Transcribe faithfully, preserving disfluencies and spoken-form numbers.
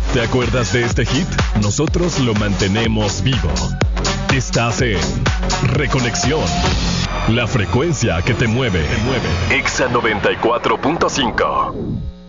¿Te acuerdas de este hit? Nosotros lo mantenemos vivo. Estás en Reconexión. La frecuencia que te mueve. Te mueve. Exa noventa y cuatro punto cinco.